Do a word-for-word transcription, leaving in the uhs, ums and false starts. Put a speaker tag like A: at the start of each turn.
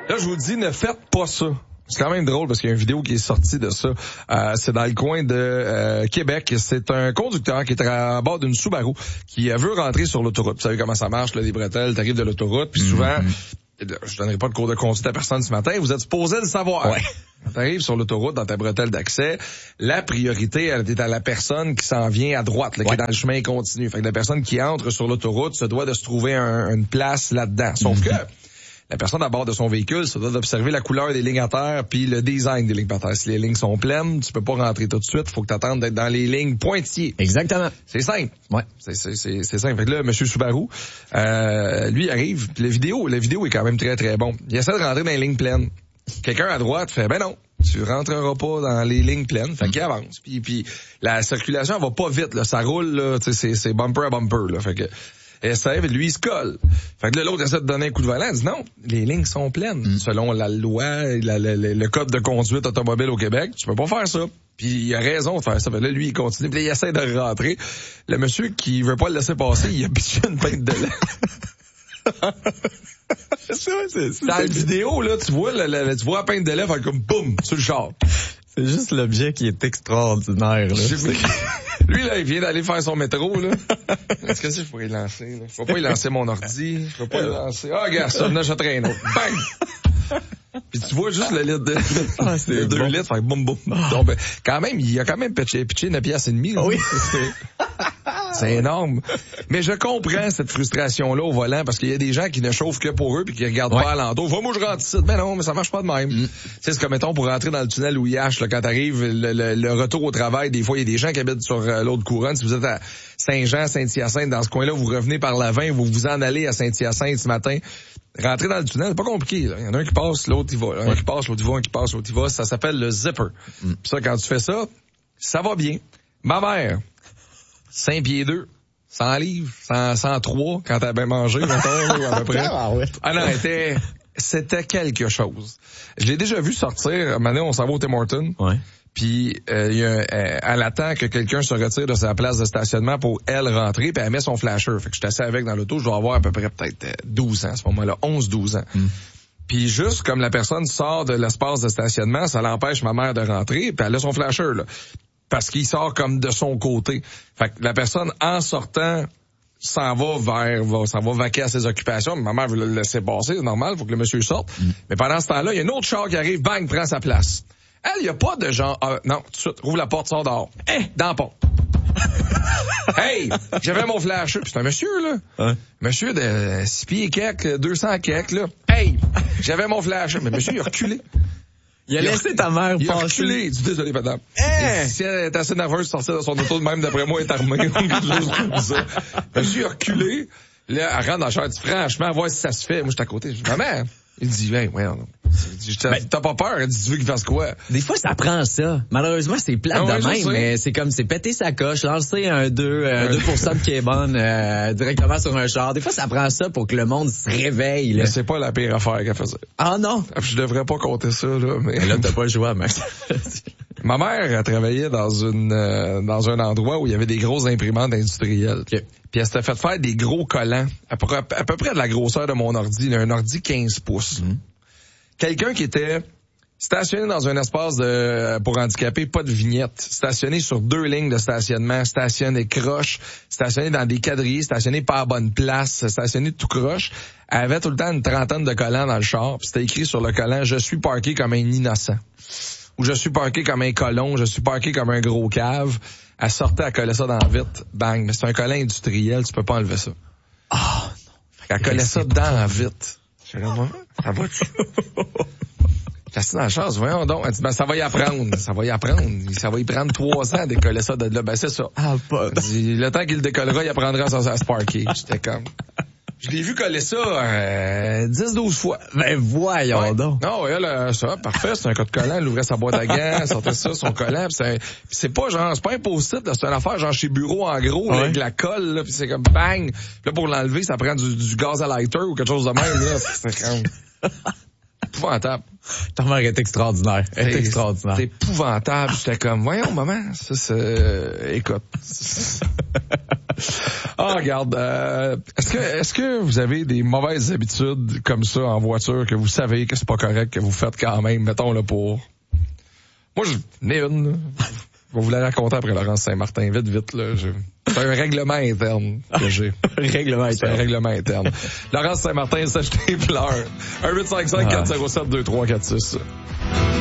A: Là, je vous dis, ne faites pas ça. C'est quand même drôle parce qu'il y a une vidéo qui est sortie de ça. Euh, c'est dans le coin de euh, Québec. C'est un conducteur qui est à bord d'une Subaru qui veut rentrer sur l'autoroute. Vous savez comment ça marche, là, les bretelles, t'arrives de l'autoroute, puis souvent, mm-hmm. je donnerai pas de cours de conduite à personne ce matin, vous êtes supposé le savoir. Ouais. Quand t'arrives sur l'autoroute dans ta bretelle d'accès, la priorité, elle est à la personne qui s'en vient à droite, là, ouais. qui est dans le chemin continu. Fait que la personne qui entre sur l'autoroute se doit de se trouver un, une place là-dedans. Sauf mm-hmm. que la personne à bord de son véhicule se doit d'observer la couleur des lignes à terre puis le design des lignes à terre. Si les lignes sont pleines, tu peux pas rentrer tout de suite. Faut que t'attendes d'être dans les lignes pointillées.
B: Exactement.
A: C'est simple.
B: Ouais.
A: C'est, c'est, c'est, c'est simple. Fait que là, monsieur Subaru, euh, lui arrive. Puis la vidéo, la vidéo est quand même très très bon. Il essaie de rentrer dans les lignes pleines. Quelqu'un à droite fait, ben non, tu rentreras pas dans les lignes pleines. Fait qu'il avance. Puis, puis la circulation va pas vite. Là, ça roule. Là, tu sais, c'est, c'est bumper à bumper. Là, fait que essaie, lui, il se colle. Fait que là, l'autre essaie de donner un coup de volant, il dit non, les lignes sont pleines. Mm. Selon la loi, la, la, la, le code de conduite automobile au Québec, tu peux pas faire ça. Puis il a raison de faire ça. Fait là, lui, il continue. Puis là, il essaie de rentrer. Le monsieur qui veut pas le laisser passer, il a pitché une pinte de lait. c'est ça, c'est, c'est, dans la vidéo, là, tu vois, la, la, tu vois la pinte de lait faire comme boum, sur le char.
B: C'est juste l'objet qui est extraordinaire, là.
A: Lui, là, il vient d'aller faire son métro, là. Est-ce que ça, je pourrais y lancer, là? Je peux pas y lancer mon ordi. Je peux pas y lancer. Ah, regarde, ça, là, j'attrape un autre. Bang! Puis tu vois juste le litre de, ah, c'est deux bon. litres, fait boum, boum. Donc, ben, quand même, il a quand même pitché, pitché une pièce et demie, là. Oui. C'est énorme. Mais je comprends cette frustration-là au volant parce qu'il y a des gens qui ne chauffent que pour eux puis qui regardent ouais. pas alentour. Va, moi, je rentre ici. Mais non, mais ça marche pas de même. Mm. C'est comme, mettons, pour rentrer dans le tunnel Louis-H, là, quand t'arrives, le, le, le retour au travail, des fois, il y a des gens qui habitent sur euh, l'autre couronne. Si vous êtes à Saint-Jean, Saint-Hyacinthe, dans ce coin-là, vous revenez par la vingt, vous vous en allez à Saint-Hyacinthe ce matin. Rentrer dans le tunnel, c'est pas compliqué, là. Il y en a un qui passe, l'autre il va. Un ouais. qui passe, l'autre il va, un qui passe, l'autre il va. Ça s'appelle le zipper. Mm. Puis ça, quand tu fais ça, ça va bien. Ma mère, cinq pieds deux. cent livres, cent, cent trois quand t'as bien mangé, mettons, à peu près. Ah, ouais. ah non, c'était, c'était quelque chose. Je l'ai déjà vu sortir, maintenant on s'en va au Tim Hortons. Ouais. Puis euh, il y a, euh, elle attend que quelqu'un se retire de sa place de stationnement pour elle rentrer, puis elle met son flasher. Fait que je suis assis avec dans l'auto, je dois avoir à peu près peut-être douze ans à ce moment-là, onze douze ans. Mm. Puis juste comme la personne sort de l'espace de stationnement, ça l'empêche ma mère de rentrer, puis elle a son flasher, là. Parce qu'il sort comme de son côté. Fait que la personne, en sortant, s'en va vers, va, s'en va vaquer à ses occupations. Ma mère veut le laisser passer, c'est normal, faut que le monsieur sorte. Mm. Mais pendant ce temps-là, il y a un autre char qui arrive, bang, prend sa place. Elle, il y a pas de genre, ah, non, tout de suite, rouvre la porte, sort dehors. Hein, dans la porte. Hey, j'avais mon flash. Puis c'est un monsieur, là. Hein? Monsieur de six pieds quelques, deux cents quelques, là. Hey, j'avais mon flash. Mais monsieur, il a reculé.
B: Il a il laissé a, ta mère
A: il
B: passer.
A: Il a reculé. Il dit, désolé, madame. Hey! Si elle est assez nerveuse de sortir de son auto de même, d'après moi, elle est armée. ça. Monsieur a reculé. Là, elle rentre dans la chambre. Elle dit, franchement, voir si ça se fait. Moi, je suis à côté. Je dis, maman. Il dit, ben, ouais, non. Ben, t'as pas peur? Elle dit, tu veux qu'il fasse quoi?
B: Des fois, ça prend ça. Malheureusement, c'est plate ah, de ouais, même, mais c'est comme, c'est péter sa coche, lancer un deux, euh, deux pour cent de K-Bon, euh, directement sur un char. Des fois, ça prend ça pour que le monde se réveille, là.
A: Mais c'est pas la pire affaire qu'elle faisait.
B: Ah, non?
A: Je devrais pas compter ça, là, mais.
B: mais là, t'as pas le choix, mais.
A: Ma mère, elle travaillait dans une, euh, dans un endroit où il y avait des grosses imprimantes industrielles. Okay. Puis elle s'était fait faire des gros collants, à peu, à peu près de la grosseur de mon ordi, là, un ordi quinze pouces. Mm. Quelqu'un qui était stationné dans un espace de pour handicapés, pas de vignette, stationné sur deux lignes de stationnement, stationné croche, stationné dans des quadrilles, stationné pas à bonne place, stationné tout croche. Elle avait tout le temps une trentaine de collants dans le char, puis c'était écrit sur le collant « Je suis parqué comme un innocent » ou « Je suis parqué comme un colon, je suis parqué comme un gros cave ». Elle sortait, elle collait ça dans la vitre, bang. Mais c'est un collant industriel, tu peux pas enlever ça.
B: Ah, oh, non.
A: Elle collait ça dans la vitre. J'ai dit, moi, ça va-tu? J'ai assis dans la chaise, voyons donc. Elle dit, ben, ça va y apprendre. Ça va y apprendre. Ça va y prendre trois ans à décoller ça de là. Ben, c'est ça.
B: Ah, pas.
A: Dit, le temps qu'il le décollera, il apprendra à, à se parquer. J'étais comme. Je l'ai vu coller ça euh, dix douze fois.
B: Ben voyons ouais. donc.
A: Non, elle, euh, ça, parfait, c'est un cas de collant, elle ouvrait sa boîte à gants, elle sortait ça, son collant, pis c'est, pis c'est pas genre, c'est pas un post-it, là, c'est une affaire genre chez Bureau en gros, ouais. là, avec la colle, là, pis c'est comme bang. Pis là, pour l'enlever, ça prend du, du gaz à lighter ou quelque chose de même, là. C'est comme épouvantable.
B: Ta mère est extraordinaire. Elle est
A: C'est-
B: extraordinaire.
A: C'est épouvantable. J'étais comme, voyons, maman, ça, c'est... Écoute. Ah, regarde, euh, est-ce que est-ce que vous avez des mauvaises habitudes comme ça en voiture que vous savez que c'est pas correct, que vous faites quand même, mettons là pour... Moi, j'en ai une, là. Je vais vous la raconter après Laurence Saint-Martin. Vite, vite, là. Je... C'est un règlement interne que j'ai.
B: Règlement
A: C'est un
B: interne.
A: règlement interne. Laurence Saint-Martin, s'acheter pleure. un huit cinq cinq quatre zéro sept deux trois quatre six